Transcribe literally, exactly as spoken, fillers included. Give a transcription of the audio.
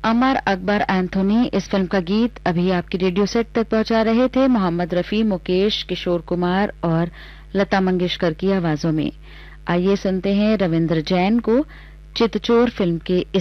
Amar Akbar Anthony इस film का गीत अभी आपकी रेडियो सेट तक पहुंचा रहे थे मोहम्मद रफी, मुकेश, किशोर कुमार और लता मंगेशकर की आवाजों में। आइए सुनते हैं रविंद्र जैन को चितचोर फिल्म के इस